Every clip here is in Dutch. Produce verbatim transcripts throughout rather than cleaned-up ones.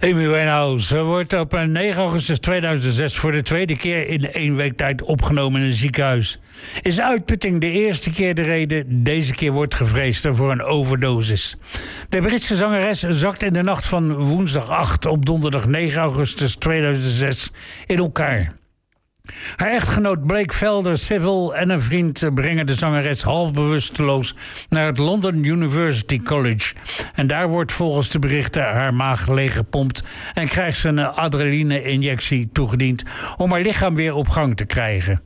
Amy Winehouse wordt op negen augustus tweeduizend zes voor de tweede keer in één week tijd opgenomen in een ziekenhuis. Is uitputting de eerste keer de reden? Deze keer wordt gevreesd voor een overdosis. De Britse zangeres zakt in de nacht van woensdag acht op donderdag negen augustus tweeduizend zes in elkaar. Haar echtgenoot Blake Velder Civil en een vriend brengen de zangeres half bewusteloos naar het London University College. En daar wordt volgens de berichten haar maag leeggepompt en krijgt ze een adrenaline-injectie toegediend om haar lichaam weer op gang te krijgen.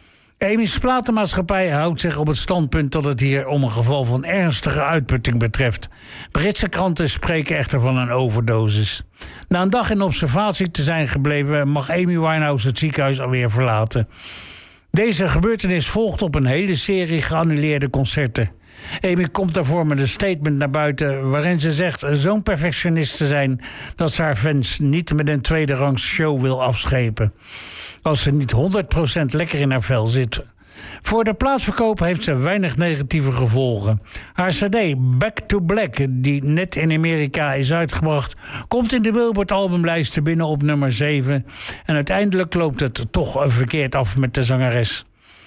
Amy's platenmaatschappij houdt zich op het standpunt dat het hier om een geval van ernstige uitputting betreft. Britse kranten spreken echter van een overdosis. Na een dag in observatie te zijn gebleven mag Amy Winehouse het ziekenhuis alweer verlaten. Deze gebeurtenis volgt op een hele serie geannuleerde concerten. Amy komt daarvoor met een statement naar buiten waarin ze zegt zo'n perfectionist te zijn dat ze haar fans niet met een tweede rangs show wil afschepen als ze niet honderd procent lekker in haar vel zit. Voor de plaatsverkoop heeft ze weinig negatieve gevolgen. Haar cd Back to Black, die net in Amerika is uitgebracht, komt in de Billboard albumlijsten binnen op nummer zeven. En uiteindelijk loopt het toch verkeerd af met de zangeres.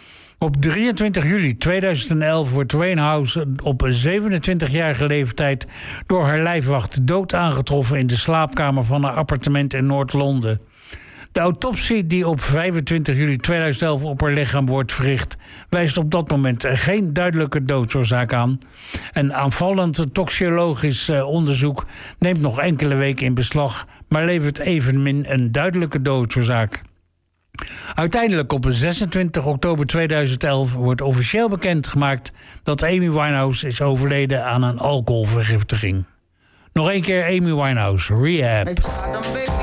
Op drieëntwintig juli tweeduizend elf wordt Winehouse op zevenentwintigjarige leeftijd door haar lijfwacht dood aangetroffen in de slaapkamer van haar appartement in Noord-Londen. De autopsie die op vijfentwintig juli tweeduizend elf op haar lichaam wordt verricht wijst op dat moment geen duidelijke doodsoorzaak aan. Een aanvallend toxicologisch onderzoek neemt nog enkele weken in beslag, maar levert evenmin een duidelijke doodsoorzaak. Uiteindelijk op zesentwintig oktober tweeduizend elf wordt officieel bekendgemaakt dat Amy Winehouse is overleden aan een alcoholvergiftiging. Nog één keer Amy Winehouse, Rehab.